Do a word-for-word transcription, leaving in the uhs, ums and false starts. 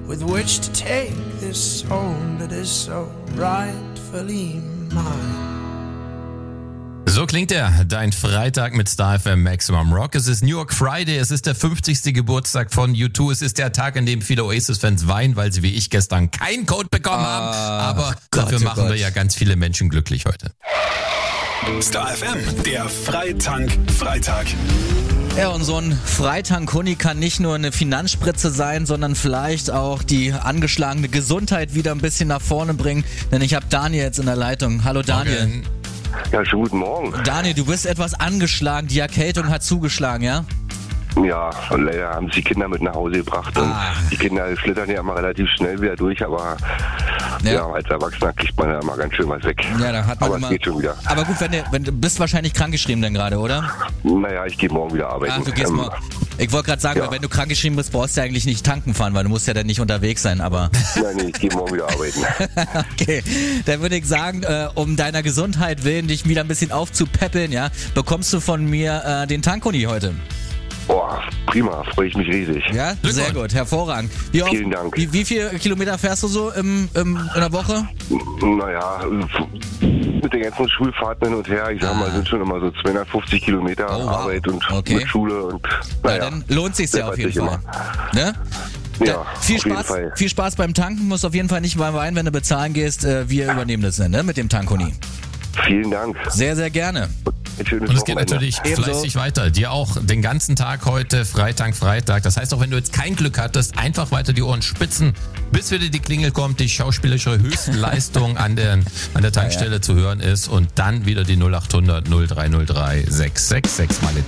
with which to take this home that is so rightfully mine. So klingt er, dein Freitag mit Star F M Maximum Rock. Es ist New York Friday, es ist der fünfzigste Geburtstag von U zwei. Es ist der Tag, an dem viele Oasis-Fans weinen, weil sie wie ich gestern keinen Code bekommen haben. Ah, Aber Gott, dafür oh machen Gott. wir ja ganz viele Menschen glücklich heute. Star F M, der Freitank-Freitag. Ja, und so ein Freitank-Huni kann nicht nur eine Finanzspritze sein, sondern vielleicht auch die angeschlagene Gesundheit wieder ein bisschen nach vorne bringen. Denn ich habe Daniel jetzt in der Leitung. Hallo Daniel. Morgen. Ja, schönen guten Morgen. Daniel, du bist etwas angeschlagen. Die Erkältung hat zugeschlagen, ja? Ja, und leider haben sie die Kinder mit nach Hause gebracht und Ah. die Kinder schlittern ja immer relativ schnell wieder durch, aber Ja. ja, als Erwachsener kriegt man ja immer ganz schön was weg. Ja, da hat man aber immer... es geht schon wieder. Aber gut, wenn du, wenn du bist wahrscheinlich krankgeschrieben dann gerade, oder? Naja, ich gehe morgen wieder arbeiten. Ach, du gehst Ähm, mal... Ich wollte gerade sagen, ja. wenn du krankgeschrieben bist, brauchst du ja eigentlich nicht tanken fahren, weil du musst ja dann nicht unterwegs sein, aber... Nein, nee, ich gehe morgen wieder arbeiten. Okay, dann würde ich sagen, äh, um deiner Gesundheit willen, dich wieder ein bisschen aufzupäppeln, ja, bekommst du von mir äh, den Tankhuni heute. Boah, prima, freue ich mich riesig. Ja, sehr gut, hervorragend. Wie oft, Vielen Dank. Wie, wie viele Kilometer fährst du so im, im, in der Woche? Naja, mit den ganzen Schulfahrten hin und her, ich sag mal, sind schon immer so zweihundertfünfzig Kilometer Oh, wow. Arbeit und Okay. mit Schule und Ja, naja. dann lohnt sich's ja das auf jeden weiß Fall. ich Ne? Ja, Da, viel, auf jeden Spaß, Fall. viel Spaß beim Tanken, musst auf jeden Fall nicht beim Wein, wenn du bezahlen gehst. Äh, wir übernehmen das dann, ne, mit dem Tankhuni. Vielen Dank. Sehr, sehr gerne. Ein schönes Und es geht Wochenende. natürlich Ebenso. fleißig weiter. Dir auch den ganzen Tag heute, Freitag, Freitag. Das heißt, auch wenn du jetzt kein Glück hattest, einfach weiter die Ohren spitzen, bis wieder die Klingel kommt, die schauspielerische Höchstleistung an der, an der Tankstelle zu hören ist und dann wieder die null acht hundert null drei null drei sechs sechs sechs mal